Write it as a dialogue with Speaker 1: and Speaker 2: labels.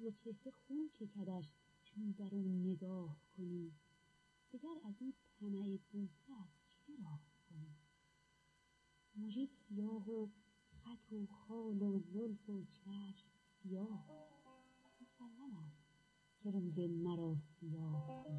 Speaker 1: ز چهره خون چکدش چون در او نگاه کنی. دگر از این طمع بوسه از چه راه کنی؟ مژه سیاه و خط و خال و زلف و چشم سیاه، مسلم است که روز مرا سیاه کنی.